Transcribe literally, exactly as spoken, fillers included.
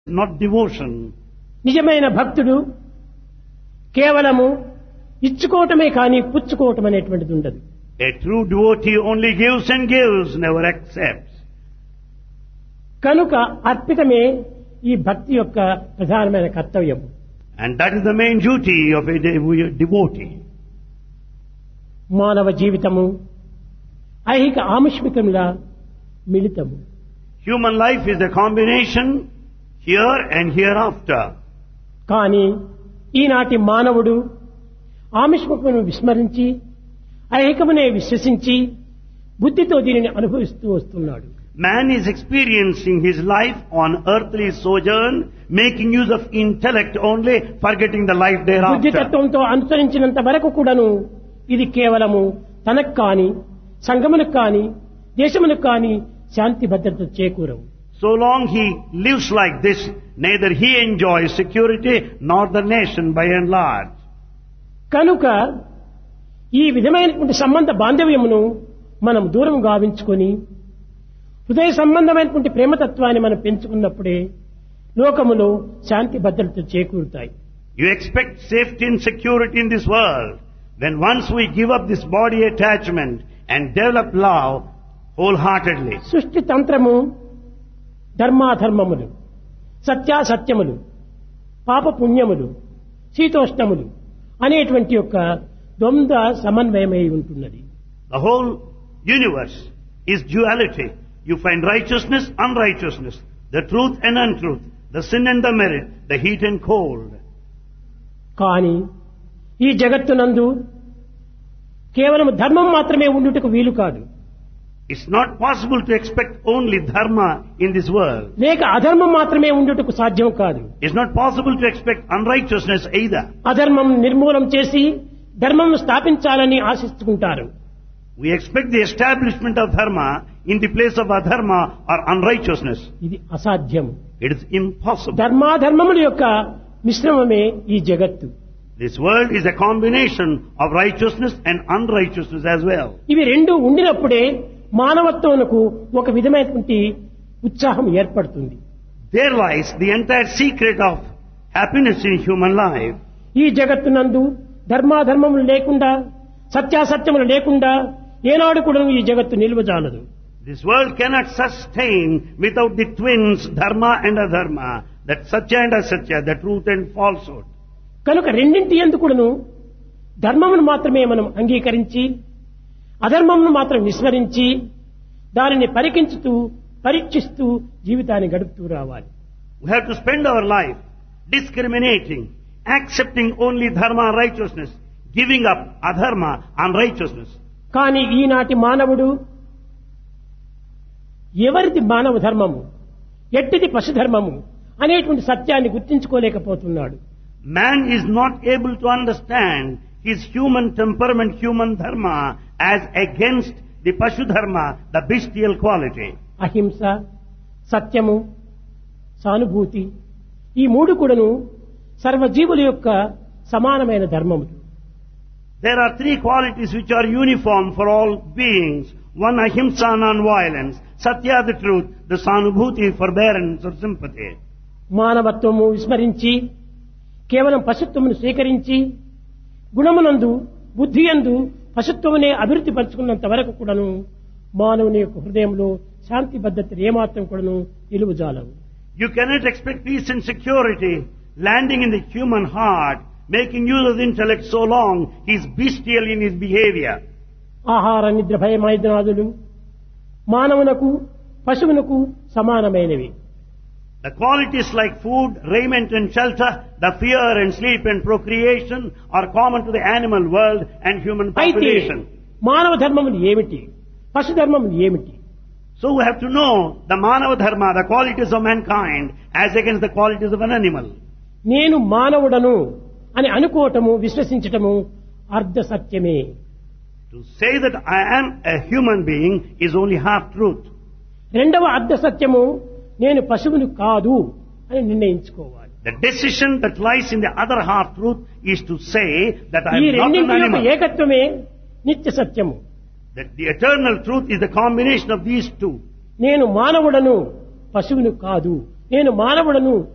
not devotion. నిజమైన భక్తుడు కేవలము ఇచ్చుకోవటమే కానీ పుచ్చుకోవటం అనేటువంటిది ఉండదు. A true devotee only gives and gives, never accepts. కనుక అర్పితమే ఈ భక్తి యొక్క ప్రధానమైన కర్తవ్యం. And that is the main duty of a dev- devotee. మానవ జీవితము ఐహిక ఆముష్మికముల మిళితము. Human life is a combination here and hereafter. కానీ ఈనాటి మానవుడు ఆముష్మికమును విస్మరించి ఐహికమునే విశ్వసించి బుద్ధితో దీనిని అనుభవిస్తూ వస్తున్నాడు. Man is experiencing his life on earthly sojourn, making use of intellect only, forgetting the life బుద్ధి thereafter. తత్వంతో అనుసరించినంత వరకు కూడాను ఇది కేవలము తనకు కాని సంఘమునకు కాని దేశమునకు కాని శాంతి భద్రత చేకూరవు. So long he lives like this, neither he enjoys security nor the nation by and large. కనుక ఈ విధమైనటువంటి సంబంధ బాంధవ్యమును మనం దూరం గావించుకొని హృదయ సంబంధమైనటువంటి ప్రేమతత్వాన్ని మనం పెంచుకున్నప్పుడే లోకములో శాంతి భద్రత చేకూరుతాయి. You expect safety and security in this world when once we give up this body attachment and develop love wholeheartedly. సృష్టి తంత్రము ధర్మాధర్మములు సత్యాసత్యములు పాప పుణ్యములు శీతోష్ణములు అనేటువంటి యొక్క ద్వంద్వ సమన్వయమై ఉంటున్నది. The whole universe is duality. You find righteousness, unrighteousness, the truth and untruth, the sin and the merit, the heat and cold. కానీ ఈ జగత్తునందు కేవలం ధర్మం మాత్రమే ఉండుటకు వీలు కాదు. It's not possible to expect only dharma in this world. లేక అధర్మం మాత్రమే ఉండుటకు సాధ్యం కాదు. It's not possible to expect unrighteousness either. అధర్మం నిర్మూలం చేసి ధర్మం స్థాపించాలని ఆశిస్తుంటారు. We expect the establishment of dharma in the place of adharma or unrighteousness. ఇది అసాధ్యం. It is impossible. ధర్మాధర్మముల యొక్క మిశ్రమమే ఈ జగత్తు. This world is a combination of righteousness and unrighteousness as well. ఇవి రెండు ఉండినప్పుడే మానవత్వమునకు ఒక విధమైనటువంటి ఉత్సాహం ఏర్పడుతుంది. There lies the entire secret of happiness in human life. ఈ జగత్తునందు ధర్మాధర్మములు లేకుండా సత్యాసత్యములు లేకుండా ఏనాడు కూడా ఈ జగత్తు నిలువజాలదు. This world cannot sustain without the twins dharma and adharma, that satya and asatya, the truth and falsehood. కనుక రెండింటి యందు కూడాను ధర్మమును మాత్రమే మనం అంగీకరించి అధర్మమును మాత్రం విస్మరించి దానిని పరికించుతూ పరీక్షిస్తూ జీవితాన్ని గడుపుతూ రావాలి. We have to spend our life discriminating, accepting only dharma and righteousness, giving up adharma and unrighteousness. కానీ ఈనాటి మానవుడు ఎవరిది మానవ ధర్మము ఎట్టిది పశుధర్మము అనేటువంటి సత్యాన్ని గుర్తించుకోలేకపోతున్నాడు. Man is not able to understand his human temperament, human dharma, as against the pashu dharma, the bestial quality. అహింస సత్యము సానుభూతి ఈ మూడు కూడాను సర్వజీవుల యొక్క సమానమైన ధర్మములు. There are three qualities which are uniform for all beings. One, ahimsa, non-violence. Satya, the truth. The sanubhuti, forbearance or sympathy. మానవత్వము విస్మరించి కేవలం పశుత్వమును స్వీకరించి గుణమునందు బుద్ధియందు పశుత్వమునే అభివృద్ధి పరుచుకున్నంత వరకు కూడాను మానవుని యొక్క హృదయంలో శాంతి భద్రతలు ఏమాత్రం కూడాను నిలువజాలవు. You cannot expect peace and security landing in the human heart, making use of the intellect so long he is bestial in his behavior. ఆహార నిద్ర భయమైదనాదులు మానవునకు పశువునకు సమానమైనవి. The qualities like food, raiment and shelter, the fear and sleep and procreation are common to the animal world and human అయితే population. మానవ ధర్మములు ఏమిటి పశు ధర్మములు ఏమిటి? So we have to know the manava dharma, the qualities of mankind as against the qualities of an animal. నేను మానవుడను అని అనుకోవటము విశ్వసించటము అర్ధ సత్యమే. To say that I am a human being is only half truth. రెండవ అర్ధ సత్యము నేను పశువును కాదు అని నిర్ణయించుకోవాలి. The decision that lies in the other half truth is to say that I ఈ am not an రెండింటి యొక్క animal. ఏకత్వమే నిత్య సత్యము. That the eternal truth is the combination of these two. నేను మానవుడను పశువును కాదు నేను మానవుడను